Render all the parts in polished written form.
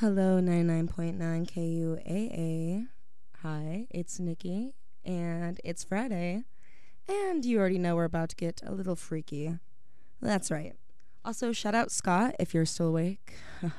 Hello, 99.9 KUAA. Hi, it's Nikki, and it's Friday, and you already know we're about to get a little freaky. That's right. Also, shout out Scott if you're still awake.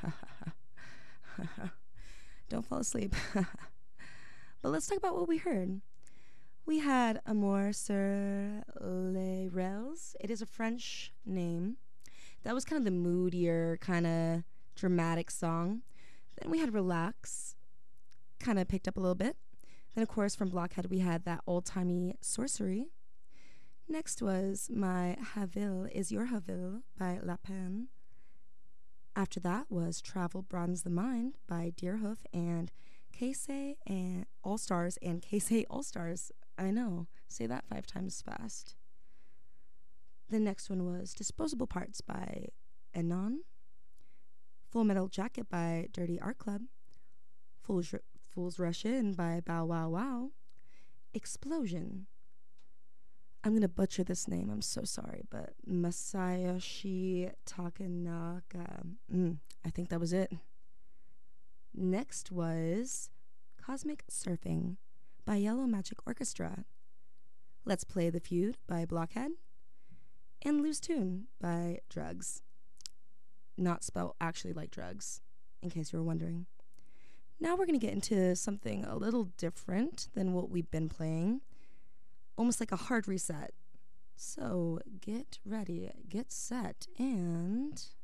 Don't fall asleep. But let's talk about what we heard. We had Amour sur les rails. It is a French name. That was kind of the moodier, kind of dramatic song. Then we had Relax, kind of picked up a little bit. Then, of course, from Blockhead, we had that old timey Sorcery. Next was My Havil is Your Havil by La Pen. After that was Travel Broadens the Mind by Deerhoof and Casey and All Stars and Casey All Stars. I know, say that 5 times fast. The next one was Disposable Parts by Enon. Full Metal Jacket by Dirty Art Club. Fools Rush In by Bow Wow Wow. Explosion. I'm going to butcher this name. I'm so sorry, but Masayoshi Takanaka. I think that was it. Next was Cosmic Surfing by Yellow Magic Orchestra. Let's Play the Feud by Blockhead. And Loose Tune by Drugs. Not spelled actually like drugs, in case you were wondering. Now we're going to get into something a little different than what we've been playing. Almost like a hard reset. So get ready, get set, and